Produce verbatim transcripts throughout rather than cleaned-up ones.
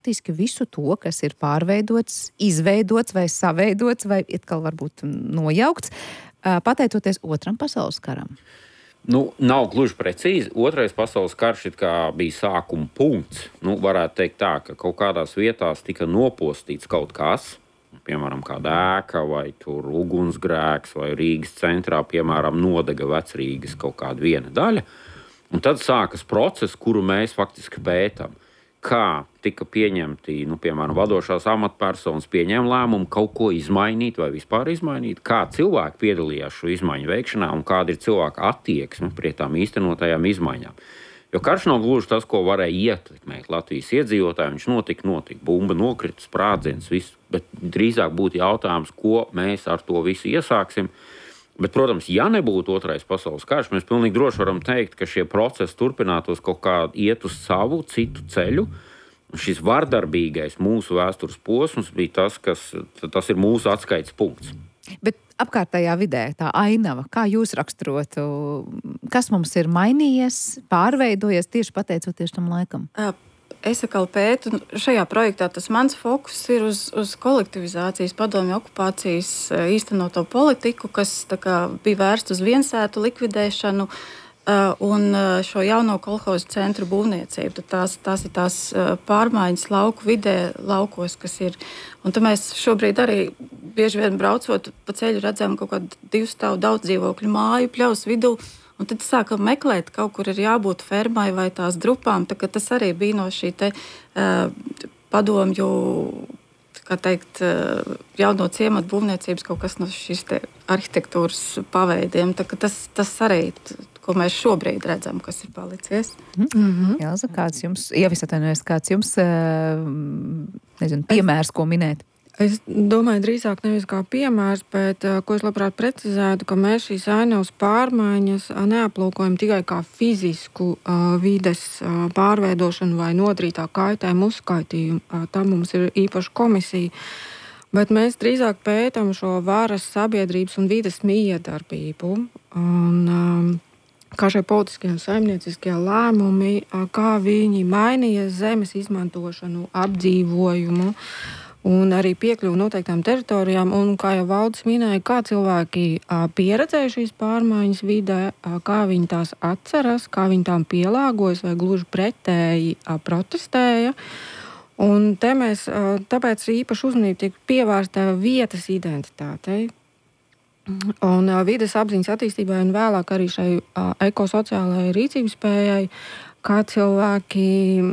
Faktiski visu to, kas ir pārveidots, izveidots vai saveidots vai atkal varbūt nojaukts, pateicoties Otram pasaules karam. Nu, nav gluži precīzi. Otrais pasaules karš it kā bija sākuma punkts. Nu, varētu teikt tā, ka kaut kādās vietās tika nopostīts kaut kas, piemēram, kāda ēka vai tur ugunsgrēks vai Rīgas centrā, piemēram, nodega Vecrīgas kaut kāda viena daļa. Un tad sākas process, kuru mēs faktiski pētam. Kā tika pieņemti, nu, piemēram, vadošās amatpersonas pieņēma lēmumu kaut ko izmainīt vai vispār izmainīt, kā cilvēki piedalījās šo izmaiņu veikšanā un kāda ir cilvēka attieksme pret tām īstenotajām izmaiņām. Jo karš nav gluži tas, ko varēja ietekmēt Latvijas iedzīvotāji. Viņš notika, notika, bumba nokrita, sprādziens, viss, bet drīzāk būtu jautājums, ko mēs ar to visu iesāksim. Bet, protams, ja nebūtu Otrais pasaules karš, mēs pilnīgi droši varam teikt, ka šie procesi turpinātos kaut kā iet uz savu citu ceļu. Šis vardarbīgais mūsu vēstures posms bija tas, kas tas ir mūsu atskaites punkts. Bet apkārtējā vidē tā ainava, kā jūs raksturotu, kas mums ir mainījies, pārveidojies tieši pateicoties tam laikam? Es atkal pētu, šajā projektā tas mans fokus ir uz, uz kolektivizācijas, padomju okupācijas īstenoto politiku, kas tā kā bija vērsta uz viensētu likvidēšanu un šo jauno kolhozu centru būvniecību. Tās, tās ir tās pārmaiņas lauku vidē, laukos, kas ir. Un tad mēs šobrīd arī bieži vien braucot pa ceļu redzam kaut kādu divu stāvu daudz dzīvokļu māju, pļaus vidū. Un tad sākam meklēt, kaut kur ir jābūt fermai vai tās drupām. Tā, tas arī bija no šī te, uh, padomju, kā teikt, uh, jauno ciematu būvniecības, kaut kas no šīs te arhitektūras paveidiem. Tā, tas, tas arī, ko mēs šobrīd redzam, kas ir palicies. Mm-hmm. Jāza, kāds jums, ja es atvainojos, kāds jums, uh, nezinu, piemērs, ko minēt? Es domāju, drīzāk nevis kā piemērs, bet ko es labprāt precizētu, ka mēs šīs ainavas pārmaiņas neaplūkojam tikai kā fizisku uh, vides uh, pārveidošanu vai nodarītā kaitējumu uzskaitījumu. Uh, tam mums ir īpaša komisija. Bet mēs drīzāk pētam šo varas, sabiedrības un vides miedarbību. Un, um, kā šie politiskie un saimnieciskie lēmumi, uh, kā viņi mainīja zemes izmantošanu, apdzīvojumu, un arī piekļuvu noteiktām teritorijām, un, kā jau Valdis minēja, kā cilvēki a, pieredzēja šīs pārmaiņas vidē, a, kā viņi tās atceras, kā viņi tām pielāgojas vai gluži pretēji a, protestēja. Un te mēs, a, tāpēc īpaši uzmanība tiek pievērsta vietas identitātei un a, vides apziņas attīstībai un vēlāk arī šai a, ekosociālajai rīcības spējai, kā cilvēki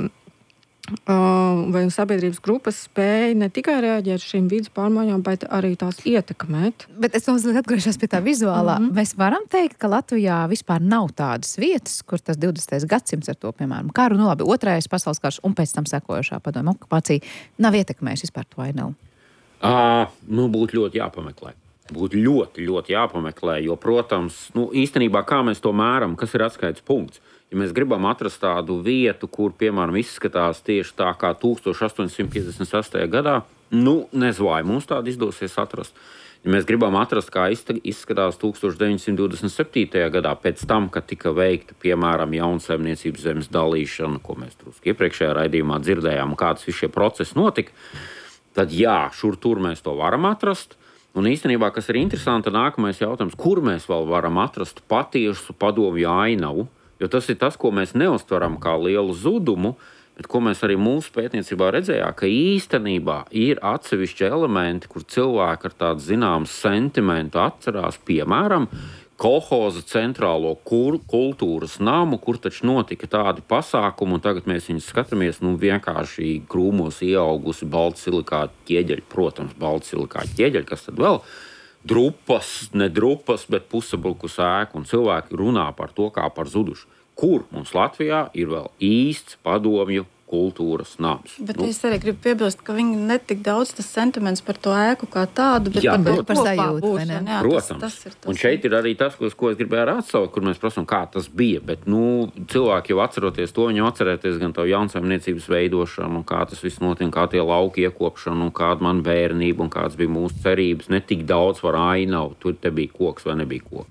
vai sabiedrības grupas spēja ne tikai reaģēt uz šīm vidas pārmaiņām, bet arī tās ietekmēt. Bet es mazliet atgriežos pie tā vizuālā. Mm-hmm. Mēs varam teikt, ka Latvijā vispār nav tādas vietas, kur tas divdesmitais gadsimts ar to, piemēram, karu, nu labi, Otrais pasaules karš un pēc tam sekojošā padomju okupācija nav ietekmējusi vispār to ainavu? Uh, nu, būtu ļoti jāpameklē. Būtu ļoti, ļoti jāpameklē, jo, protams, nu, īstenībā kā mēs to mēram, kas ir atskaites punkts? Ja mēs gribam atrast tādu vietu, kur, piemēram, izskatās tieši tā kā tūkstoš astoņi simti piecdesmit sastajā gadā, nu, nezinu, vai mums tādu izdosies atrast. Ja mēs gribam atrast, kā izskatās tūkstoš deviņi simti divdesmit septītajā gadā, pēc tam, kad tika veikta, piemēram, jaunsaimniecības zemes dalīšana, ko mēs drusku iepriekšējā raidījumā dzirdējām, un kāds visi šie procesi notika, tad jā, šur tur mēs to varam atrast. Un īstenībā, kas ir interesanti, nākamais jautājums, kur mēs vēl varam atrast patiesu padomju ainavu, jo tas ir tas, ko mēs neuztveram kā lielu zudumu, bet ko mēs arī mūsu pētniecībā redzējām, ka īstenībā ir atsevišķi elementi, kur cilvēki ar tādu zināmu sentimentu atcerās, piemēram, kolhoza centrālo kur, kultūras namu, kur taču notika tādi pasākumi, un tagad mēs viņus skatāmies, nu vienkārši krūmos ieaugusi baltsilikāta ķieģeļa, protams, baltsilikāta ķieģeļa, kas tad vēl? Drupas, ne drupas, bet pusabrukus ēku, un cilvēki runā par to kā par zudušu. Kur mums Latvijā ir vēl īsts padomju kultūras nams? Bet nu, es arī gribu piebilst, ka viņi netik daudz tas sentiments par to ēku kā tādu, bet jā, par, par sajūtu, būšanu, jā, protams. Tas, tas ir tas. Un šeit ir arī tas, ko, ko es gribēju atsaukt, kur mēs prasām, kā tas bija. Bet nu, cilvēki jau atceroties to, viņi atcerēties gan to jaunsaimniecības veidošanu, kā tas viss notiek, kā tie lauki iekopšanu, kāda man bērnība un kāds bija mūsu cerības. Ne tik daudz var ainavu, tur te bija koks vai nebija koks.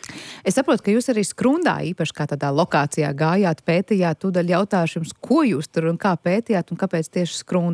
Es saprotu, ka jūs arī Skrundā īpaši kā tādā lokācijā gājāt, pētījāt, tūdaļ jautāšu jums, ko jūs tur un kā pētījāt un kāpēc tieši Skrunda?